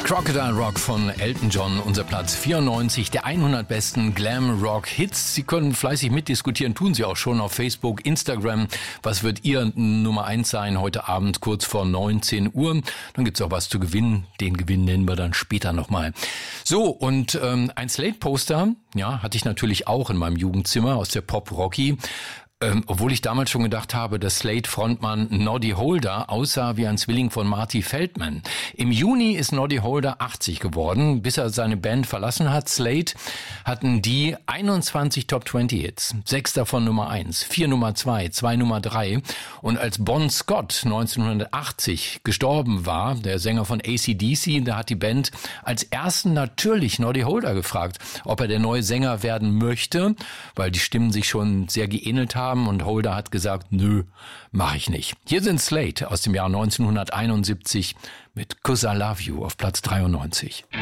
Crocodile Rock von Elton John, unser Platz 94 der 100 besten Glam-Rock-Hits. Sie können fleißig mitdiskutieren, tun Sie auch schon auf Facebook, Instagram. Was wird Ihr Nummer 1 sein heute Abend kurz vor 19 Uhr? Dann gibt's auch was zu gewinnen. Den Gewinn nennen wir dann später nochmal. So, und ein Slate-Poster, ja, hatte ich natürlich auch in meinem Jugendzimmer aus der Pop-Rocky. Obwohl ich damals schon gedacht habe, dass Slade-Frontmann Noddy Holder aussah wie ein Zwilling von Marty Feldman. Im Juni ist Noddy Holder 80 geworden. Bis er seine Band verlassen hat, Slade, hatten die 21 Top-20-Hits. 6 davon Nummer 1, 4 Nummer 2, 2 Nummer 3. Und als Bon Scott 1980 gestorben war, der Sänger von AC/DC, da hat die Band als ersten natürlich Noddy Holder gefragt, ob er der neue Sänger werden möchte, weil die Stimmen sich schon sehr geähnelt haben. Und Holder hat gesagt, nö, mach ich nicht. Hier sind Slade aus dem Jahr 1971 mit 'Cause I Love You auf Platz 93.